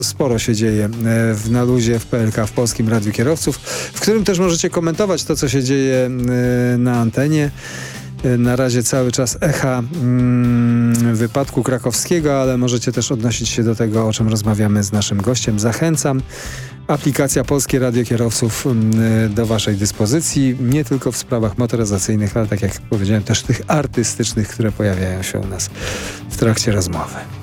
sporo się dzieje na luzie w PLK, w Polskim Radiu Kierowców, w którym też możecie komentować to, co się dzieje na antenie. Na razie cały czas echa wypadku krakowskiego, ale możecie też odnosić się do tego, o czym rozmawiamy z naszym gościem. Zachęcam. Aplikacja Polskie Radio Kierowców do waszej dyspozycji, nie tylko w sprawach motoryzacyjnych, ale tak jak powiedziałem, też tych artystycznych, które pojawiają się u nas w trakcie rozmowy.